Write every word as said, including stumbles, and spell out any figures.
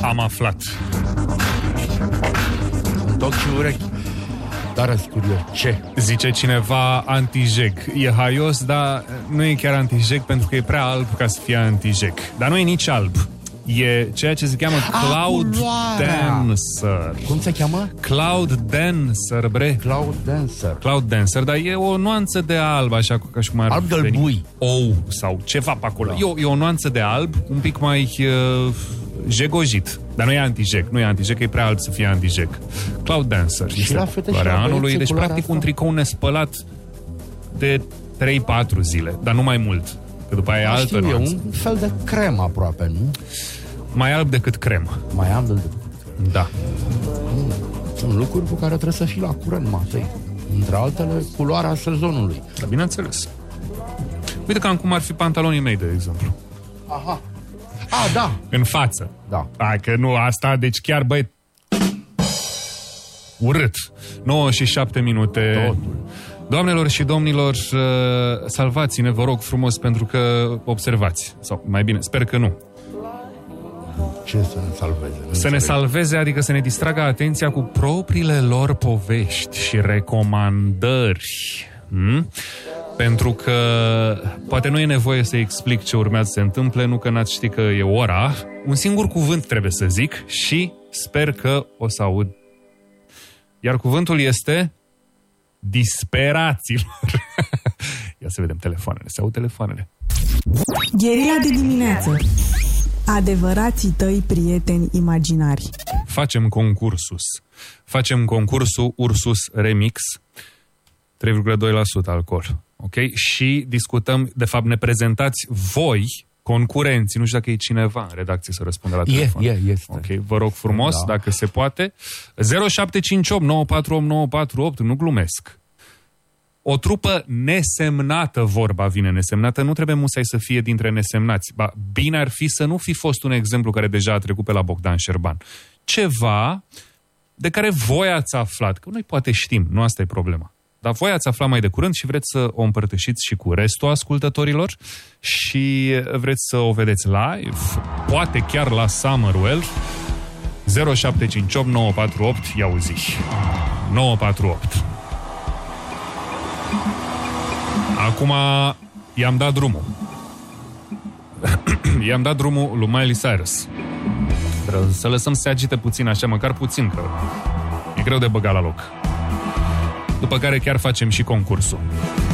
Am aflat. În ochi și urechi. Dar răs curios. Ce? Zice cineva anti-jeg. E haios, dar nu e chiar anti-jeg pentru că e prea alb ca să fie anti-jeg. Dar nu e nici alb. E ceea ce se cheamă Cloud Dancer. Cum se cheamă? Cloud Dancer, bre. Cloud Dancer. Cloud Dancer, dar e o nuanță de alb, așa ca și cum ar alb de bui. Ou sau ceva pe acolo. Da. E, o, e o nuanță de alb, un pic mai uh, jegojit. Dar nu e anti-jeg, nu e anti-jeg, că e prea alb să fie anti-jeg. Cloud Dancer. Și la fete și la anului, deci practic asta? Un tricou nespălat de trei patru zile, dar nu mai mult. Că după aia e altă știu, nuanță. E un fel de cremă aproape, nu? Mai alb decât cremă. Mai alb decât cremă. Da. Mm. Sunt lucruri cu care trebuie să fii la curent, Matei. Între altele, culoarea sezonului. Da, bineînțeles. Uite cam cum ar fi pantalonii mei, de exemplu. Aha. A, da. În față. Da. Hai că nu, asta, deci chiar, băi, urât. nouă și șapte minute. Totul. Doamnelor și domnilor, salvați-ne, vă rog frumos, pentru că observați. Sau, mai bine, sper că nu. Ce să ne salveze? Nu să ne salveze, adică să ne distragă atenția cu propriile lor povești și recomandări. Hmm? Pentru că poate nu e nevoie să explic ce urmează să se întâmple, nu că n-ați ști că e ora. Un singur cuvânt trebuie să zic și sper că o să aud. Iar cuvântul este disperaților. Ia să vedem telefoanele. Se aud telefoanele. Gherila de dimineață. Adevărații tăi prieteni imaginari. Facem concursus. Facem concursul Ursus Remix. trei virgulă doi la sută alcool. Ok? Și discutăm, de fapt ne prezentați voi, concurenții, nu știu dacă e cineva în redacție să răspundă la telefon. E, e, este. Ok, vă rog frumos, da. Dacă se poate. zero șapte cinci opt nouă patru opt nouă patru opt, nu glumesc. O trupă nesemnată, vorba vine nesemnată, nu trebuie musai să fie dintre nesemnați. Ba, bine ar fi să nu fi fost un exemplu care deja a trecut pe la Bogdan Șerban. Ceva de care voi ați aflat, că noi poate știm, nu asta e problema. Dar voi ați aflat mai de curând și vreți să o împărtășiți și cu restul ascultătorilor și vreți să o vedeți live, poate chiar la Summerwell. Zero șapte cinci opt nouă patru opt, ia uzi. nouă patru opt. Acum i-am dat drumul. I-am dat drumul lui Miley Cyrus. Trebuie să lăsăm să se agite puțin așa, măcar puțin, că e greu de băgat la loc. După care chiar facem și concursul.